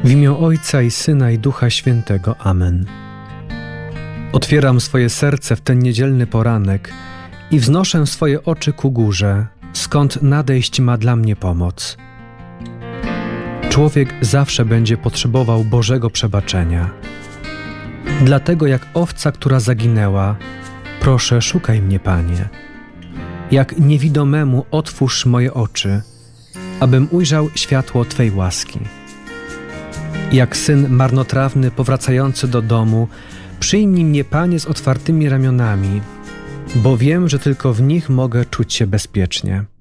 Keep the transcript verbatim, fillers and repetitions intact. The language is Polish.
W imię Ojca i Syna i Ducha Świętego. Amen. Otwieram swoje serce w ten niedzielny poranek i wznoszę swoje oczy ku górze, skąd nadejść ma dla mnie pomoc. Człowiek zawsze będzie potrzebował Bożego przebaczenia. Dlatego jak owca, która zaginęła, proszę, szukaj mnie, Panie. Jak niewidomemu otwórz moje oczy, abym ujrzał światło Twej łaski. Jak syn marnotrawny powracający do domu, przyjmij mnie, Panie, z otwartymi ramionami, bo wiem, że tylko w nich mogę czuć się bezpiecznie.